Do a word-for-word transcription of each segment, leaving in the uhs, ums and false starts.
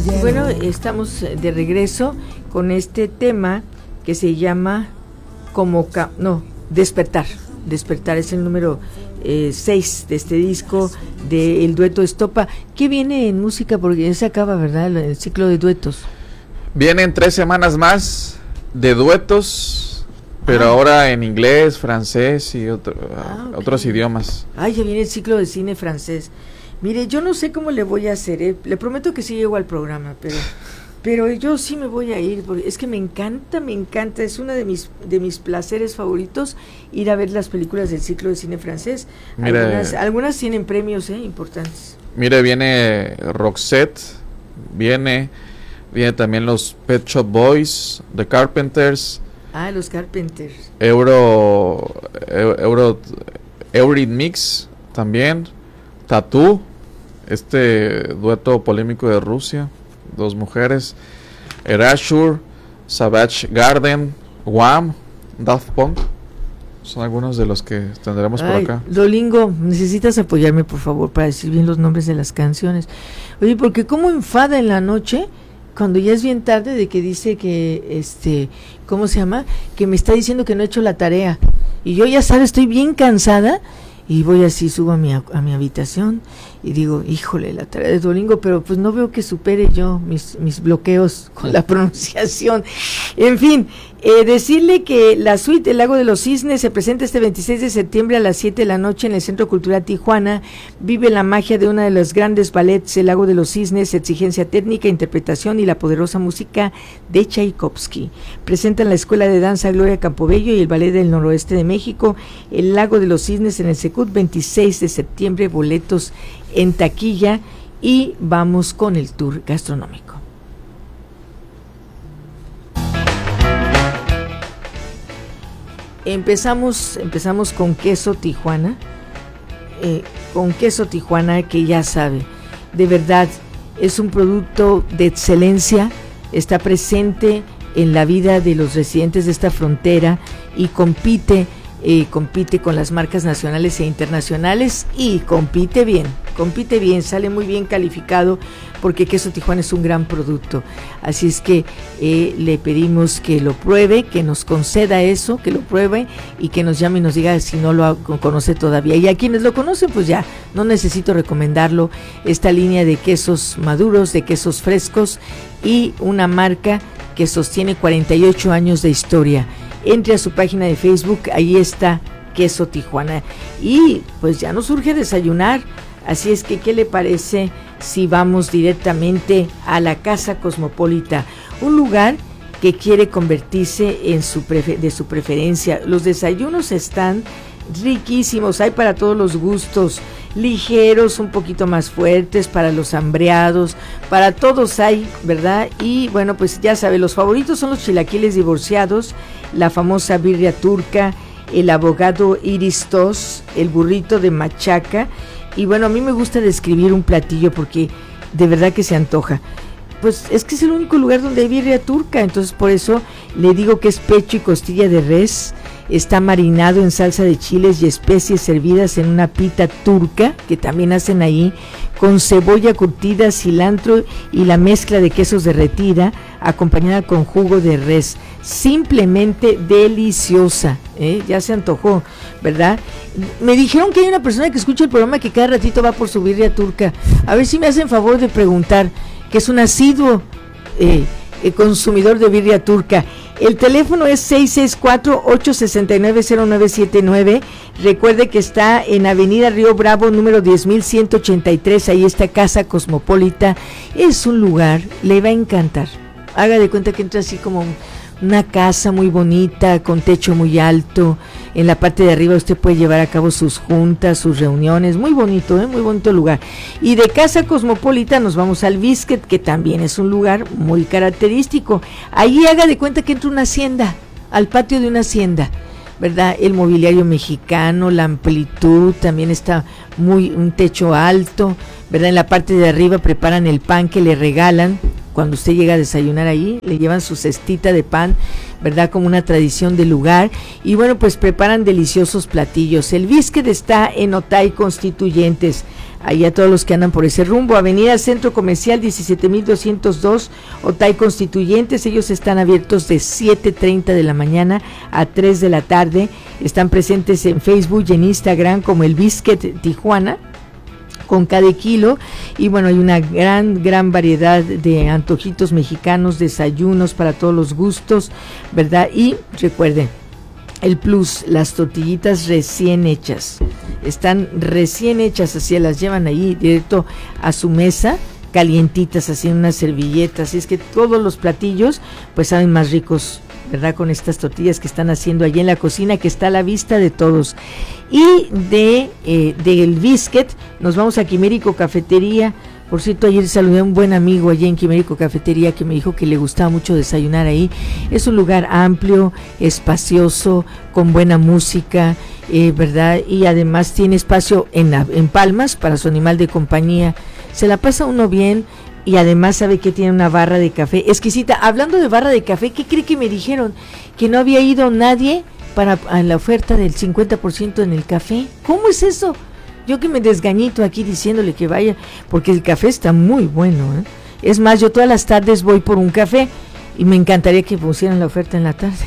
Bueno, estamos de regreso con este tema que se llama como ca- no, Despertar. Despertar es el número seis eh, de este disco del dueto Estopa. ¿Qué viene en música? Porque ya se acaba, ¿verdad? El, el ciclo de duetos. Vienen tres semanas más de duetos, pero ah. ahora en inglés, francés y otro, ah, okay. otros idiomas. Ay, ya viene el ciclo de cine francés. Mire, yo no sé cómo le voy a hacer, ¿eh? Le prometo que sí llego al programa, pero pero yo sí me voy a ir, porque es que me encanta, me encanta, es uno de mis de mis placeres favoritos ir a ver las películas del ciclo de cine francés. Mire, algunas, algunas tienen premios, ¿eh? Importantes. Mire, viene Roxette, viene, viene también los Pet Shop Boys, The Carpenters. Ah, los Carpenters. Euro, Euro, Eurythmics también. Tattoo, este dueto polémico de Rusia, dos mujeres, Erasure, Savage Garden, Wham, Daft Punk, son algunos de los que tendremos Ay, por acá. Dolingo, necesitas apoyarme por favor para decir bien los nombres de las canciones. Oye, porque cómo enfada en la noche cuando ya es bien tarde de que dice que, este, ¿cómo se llama? Que me está diciendo que no he hecho la tarea y yo ya sabes, estoy bien cansada. Y voy así, subo a mi, a mi habitación y digo, híjole, la tarea de Duolingo, pero pues no veo que supere yo mis, mis bloqueos con la pronunciación. En fin, eh, decirle que la suite El Lago de los Cisnes se presenta este veintiséis de septiembre a las siete de la noche en el Centro Cultural Tijuana. Vive la magia de una de los grandes ballets, El Lago de los Cisnes, exigencia técnica, interpretación y la poderosa música de Tchaikovsky. Presentan la Escuela de Danza Gloria Campobello y el Ballet del Noroeste de México, El Lago de los Cisnes en el Secut, veintiséis de septiembre, boletos en taquilla. Y vamos con el tour gastronómico. Empezamos, empezamos con queso Tijuana, eh, con queso Tijuana que ya sabe, de verdad es un producto de excelencia, está presente en la vida de los residentes de esta frontera y compite Eh, compite con las marcas nacionales e internacionales y compite bien, compite bien, sale muy bien calificado porque Queso Tijuana es un gran producto, así es que eh, le pedimos que lo pruebe, que nos conceda eso, que lo pruebe y que nos llame y nos diga si no lo conoce todavía, y a quienes lo conocen pues ya, no necesito recomendarlo, esta línea de quesos maduros, de quesos frescos y una marca que sostiene cuarenta y ocho años de historia. Entre a su página de Facebook, ahí está Queso Tijuana. Y pues ya nos urge desayunar, así es que ¿qué le parece si vamos directamente a la Casa Cosmopolita? Un lugar que quiere convertirse en su prefer- de su preferencia. Los desayunos están riquísimos, hay para todos los gustos, ligeros, un poquito más fuertes, para los hambreados, para todos hay, ¿verdad? Y bueno, pues ya sabe, los favoritos son los chilaquiles divorciados, la famosa birria turca, el abogado iris tos, el burrito de machaca, y bueno, a mí me gusta describir un platillo porque de verdad que se antoja. Pues es que es el único lugar donde hay birria turca, entonces por eso le digo que es pecho y costilla de res, está marinado en salsa de chiles y especies servidas en una pita turca, que también hacen ahí, con cebolla curtida, cilantro y la mezcla de quesos derretida, acompañada con jugo de res, simplemente deliciosa, ¿eh? Ya se antojó, ¿verdad? Me dijeron que hay una persona que escucha el programa que cada ratito va por su birria turca, a ver si me hacen favor de preguntar, que es un asiduo eh, eh, consumidor de birria turca. El teléfono es seis seis cuatro, ocho seis nueve, cero nueve siete nueve. Recuerde que está en Avenida Río Bravo, número diez mil ciento ochenta y tres. Ahí está Casa Cosmopolita. Es un lugar, le va a encantar. Haga de cuenta que entra así como una casa muy bonita, con techo muy alto. En la parte de arriba usted puede llevar a cabo sus juntas, sus reuniones. Muy bonito, ¿eh? Muy bonito lugar. Y de Casa Cosmopolita nos vamos al Biscuit, que también es un lugar muy característico. Ahí haga de cuenta que entra una hacienda, al patio de una hacienda, ¿verdad? El mobiliario mexicano, la amplitud, también está muy, un techo alto, ¿verdad? En la parte de arriba preparan el pan que le regalan cuando usted llega a desayunar ahí, le llevan su cestita de pan, ¿verdad? Como una tradición del lugar. Y bueno, pues preparan deliciosos platillos. El Biscuit está en Otay Constituyentes. Ahí a todos los que andan por ese rumbo, Avenida Centro Comercial diecisiete mil doscientos dos, Otay Constituyentes. Ellos están abiertos de siete treinta de la mañana a tres de la tarde. Están presentes en Facebook y en Instagram como el Biscuit Tijuana, con cada kilo. Y bueno, hay una gran, gran variedad de antojitos mexicanos, desayunos para todos los gustos, ¿verdad? Y recuerden, el plus, las tortillitas recién hechas. Están recién hechas, así las llevan ahí directo a su mesa, calientitas, así en una servilleta. Así es que todos los platillos pues saben más ricos, ¿verdad? Con estas tortillas que están haciendo allí en la cocina, que está a la vista de todos. Y de eh, del Biscuit nos vamos a Quimérico Cafetería. Por cierto, ayer saludé a un buen amigo allí en Quimérico Cafetería que me dijo que le gustaba mucho desayunar ahí. Es un lugar amplio, espacioso, con buena música, eh, ¿verdad? Y además tiene espacio en, en palmas para su animal de compañía. Se la pasa uno bien y además sabe que tiene una barra de café exquisita. Hablando de barra de café, ¿qué cree que me dijeron? Que no había ido nadie para a la oferta del cincuenta por ciento en el café. ¿Cómo es eso? Yo que me desgañito aquí diciéndole que vaya, porque el café está muy bueno, ¿eh? Es más, yo todas las tardes voy por un café y me encantaría que pusieran la oferta en la tarde.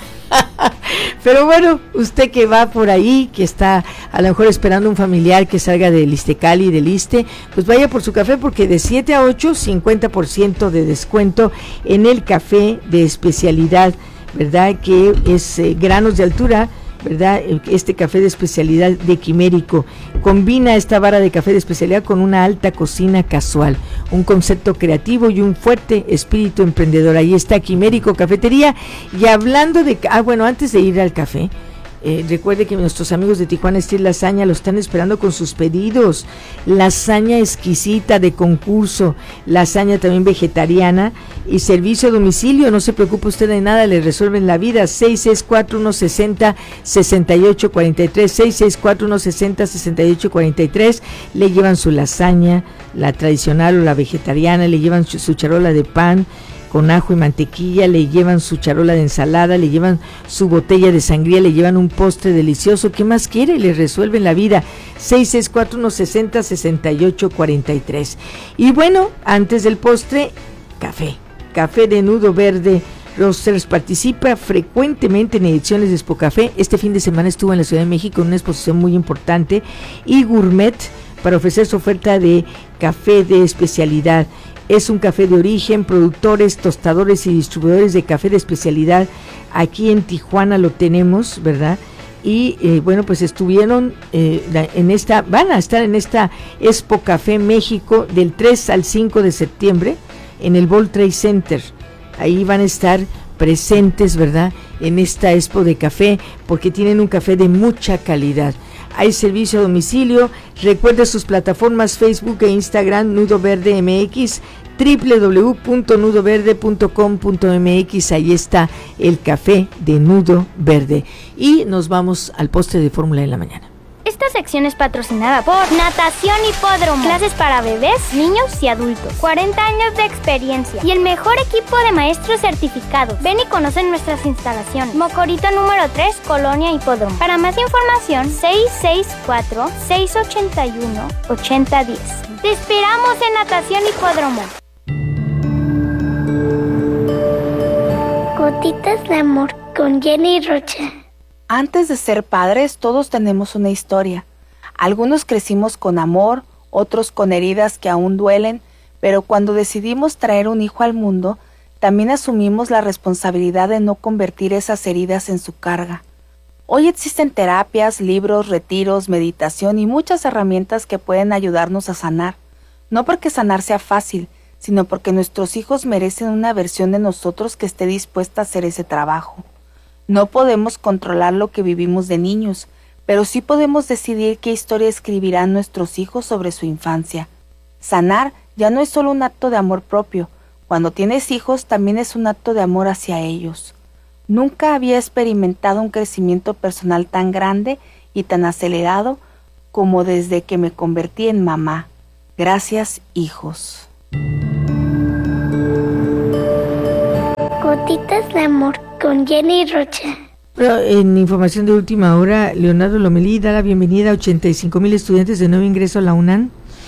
Pero bueno, usted que va por ahí, que está a lo mejor esperando un familiar que salga del Ixtecali, del Iste, pues vaya por su café, porque de siete a ocho, cincuenta por ciento de descuento en el café de especialidad, ¿verdad? Que es eh, granos de altura, ¿verdad? Este café de especialidad de Quimérico combina esta barra de café de especialidad con una alta cocina casual, un concepto creativo y un fuerte espíritu emprendedor. Ahí está Quimérico Cafetería. Y hablando de, ah bueno, antes de ir al café, Eh, recuerde que nuestros amigos de Tijuana Steel Lasaña lo están esperando con sus pedidos. Lasaña exquisita de concurso, lasaña también vegetariana y servicio a domicilio. No se preocupe usted de nada, le resuelven la vida. seis seis cuatro, uno seis cero, seis ocho cuatro tres, seis seis cuatro, uno seis cero, seis ocho cuatro tres. Le llevan su lasaña, la tradicional o la vegetariana, le llevan su, su charola de pan con ajo y mantequilla, le llevan su charola de ensalada, le llevan su botella de sangría, le llevan un postre delicioso. ¿Qué más quiere? Le resuelven la vida. seis seis cuatro, uno seis cero, seis ocho cuatro tres. Y bueno, antes del postre, café. Café de Nudo Verde Roasters participa frecuentemente en ediciones de Expo Café. Este fin de semana estuvo en la Ciudad de México en una exposición muy importante y gourmet para ofrecer su oferta de café de especialidad. Es un café de origen, productores, tostadores y distribuidores de café de especialidad. Aquí en Tijuana lo tenemos, ¿verdad? Y eh, bueno, pues estuvieron eh, en esta, van a estar en esta Expo Café México del tres al cinco de septiembre en el World Trade Center. Ahí van a estar presentes, ¿verdad? En esta Expo de café, porque tienen un café de mucha calidad. Hay servicio a domicilio. Recuerde sus plataformas Facebook e Instagram, Nudo Verde M X, doble u doble u doble u punto nudo verde punto com punto m x. Ahí está el café de Nudo Verde. Y nos vamos al postre de Fórmula de la mañana. Esta sección es patrocinada por Natación Hipódromo. Clases para bebés, niños y adultos. cuarenta años de experiencia y el mejor equipo de maestros certificados. Ven y conoce nuestras instalaciones. Mocorito número tres, Colonia Hipódromo. Para más información, seis seis cuatro, seis ocho uno, ocho cero uno cero. Te esperamos en Natación Hipódromo. Gotitas de amor con Jenny Rocha. Antes de ser padres, todos tenemos una historia. Algunos crecimos con amor, otros con heridas que aún duelen, pero cuando decidimos traer un hijo al mundo, también asumimos la responsabilidad de no convertir esas heridas en su carga. Hoy existen terapias, libros, retiros, meditación y muchas herramientas que pueden ayudarnos a sanar. No porque sanar sea fácil, sino porque nuestros hijos merecen una versión de nosotros que esté dispuesta a hacer ese trabajo. No podemos controlar lo que vivimos de niños, pero sí podemos decidir qué historia escribirán nuestros hijos sobre su infancia. Sanar ya no es solo un acto de amor propio. Cuando tienes hijos también es un acto de amor hacia ellos. Nunca había experimentado un crecimiento personal tan grande y tan acelerado como desde que me convertí en mamá. Gracias, hijos. Gotitas de amor con Jenny Rocha. Pero en información de última hora, Leonardo Lomelí da la bienvenida a ochenta y cinco mil estudiantes de nuevo ingreso a la UNAM.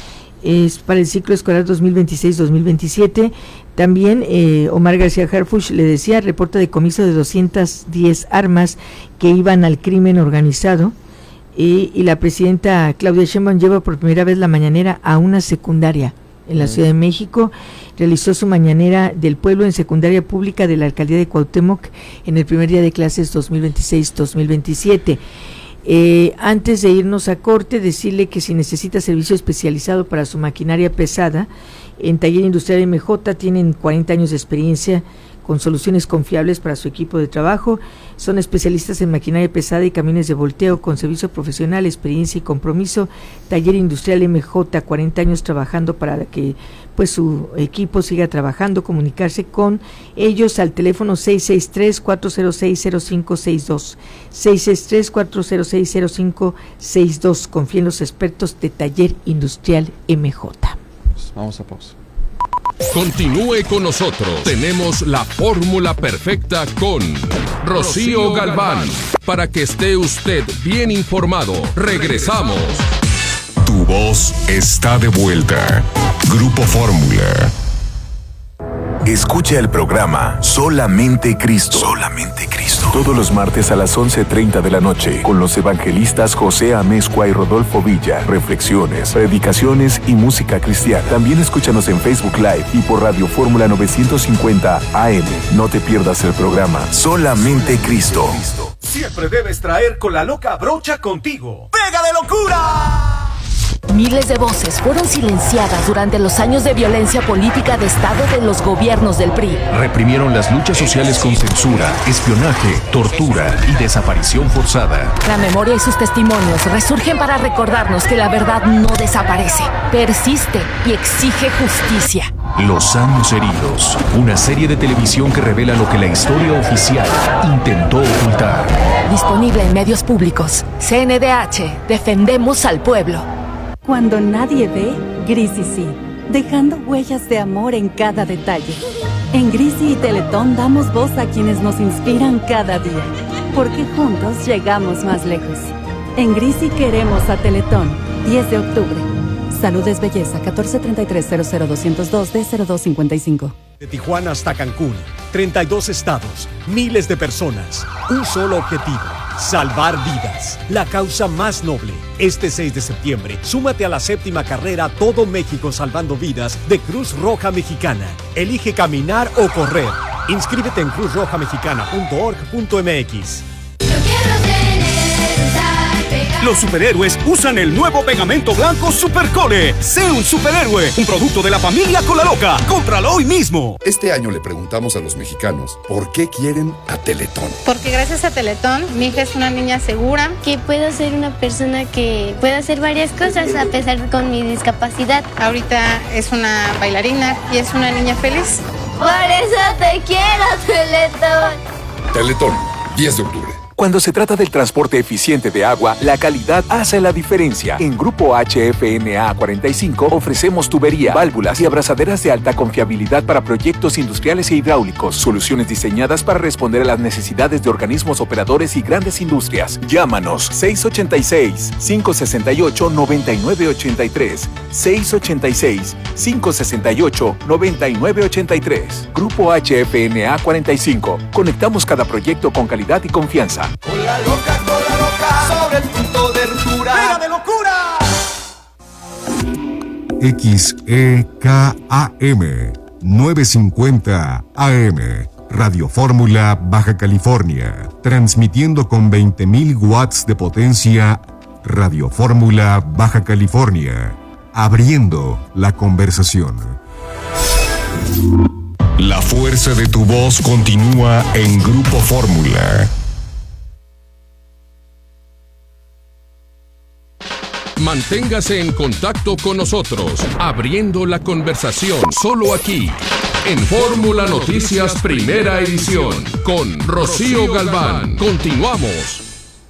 Es para el ciclo escolar dos mil veintiséis dos mil veintisiete. También eh, Omar García Harfuch le decía, reporta decomiso de doscientas diez armas que iban al crimen organizado. Y, y la presidenta Claudia Sheinbaum lleva por primera vez la mañanera a una secundaria en la Ciudad de México. Realizó su mañanera del pueblo en secundaria pública de la alcaldía de Cuauhtémoc en el primer día de clases dos mil veintiséis dos mil veintisiete. Eh, antes de irnos a corte, decirle que si necesita servicio especializado para su maquinaria pesada, en Taller Industrial M J tienen cuarenta años de experiencia con soluciones confiables para su equipo de trabajo. Son especialistas en maquinaria pesada y camiones de volteo con servicio profesional, experiencia y compromiso. Taller Industrial M J, cuarenta años trabajando para que pues su equipo siga trabajando. Comunicarse con ellos al teléfono seis seis tres, cuatro cero seis, cero cinco seis dos, seis seis tres, cuatro cero seis, cero cinco seis dos. Confía en los expertos de Taller Industrial M J. Pues vamos a pausa. Continúe con nosotros. Tenemos la fórmula perfecta con Rocío Galván. Para que esté usted bien informado. Regresamos. Tu voz está de vuelta. Grupo Fórmula. Escucha el programa Solamente Cristo. Solamente Cristo. Todos los martes a las once treinta de la noche con los evangelistas José Amezcua y Rodolfo Villa. Reflexiones, predicaciones y música cristiana. También escúchanos en Facebook Live y por Radio Fórmula novecientos cincuenta A M. No te pierdas el programa Solamente Cristo. Siempre debes traer con la loca brocha contigo. ¡Pega de locura! Miles de voces fueron silenciadas durante los años de violencia política de Estado de los gobiernos del P R I. Reprimieron las luchas sociales con censura, espionaje, tortura y desaparición forzada. La memoria y sus testimonios resurgen para recordarnos que la verdad no desaparece, persiste y exige justicia. Los años heridos, una serie de televisión que revela lo que la historia oficial intentó ocultar. Disponible en medios públicos. C N D H, defendemos al pueblo. Cuando nadie ve, Grisi sí, dejando huellas de amor en cada detalle. En Grisi y Teletón damos voz a quienes nos inspiran cada día, porque juntos llegamos más lejos. En Grisi queremos a Teletón, diez de octubre. Salud es belleza, catorce treinta y tres, cero cero doscientos dos D cero dos cincuenta y cinco. De Tijuana hasta Cancún, treinta y dos estados, miles de personas, un solo objetivo, salvar vidas, la causa más noble. Este seis de septiembre, súmate a la séptima carrera Todo México Salvando Vidas de Cruz Roja Mexicana. Elige caminar o correr. Inscríbete en cruz roja mexicana punto org punto m x. Los superhéroes usan el nuevo pegamento blanco Supercole. Sé un superhéroe, un producto de la familia Cola Loca. Cómpralo hoy mismo. Este año le preguntamos a los mexicanos por qué quieren a Teletón. Porque gracias a Teletón, mi hija es una niña segura. Que puedo ser una persona que pueda hacer varias cosas a pesar de con mi discapacidad. Ahorita es una bailarina y es una niña feliz. Por eso te quiero, Teletón. Teletón, diez de octubre. Cuando se trata del transporte eficiente de agua, la calidad hace la diferencia. En Grupo H F N A cuarenta y cinco ofrecemos tubería, válvulas y abrazaderas de alta confiabilidad para proyectos industriales e hidráulicos. Soluciones diseñadas para responder a las necesidades de organismos operadores y grandes industrias. Llámanos seis ocho seis, cinco seis ocho, nueve nueve ocho tres, seis ocho seis, cinco seis ocho, nueve nueve ocho tres. Grupo H F N A cuarenta y cinco. Conectamos cada proyecto con calidad y confianza. Con la loca, con la loca, sobre el punto de ruptura. ¡Pega de locura! X E K A M novecientos cincuenta A M Radio Fórmula Baja California, transmitiendo con veinte mil watts de potencia. Radio Fórmula Baja California, abriendo la conversación. La fuerza de tu voz continúa en Grupo Fórmula. Manténgase en contacto con nosotros, abriendo la conversación, solo aquí, en Fórmula Noticias Primera Edición, con Rocío Galván. Continuamos.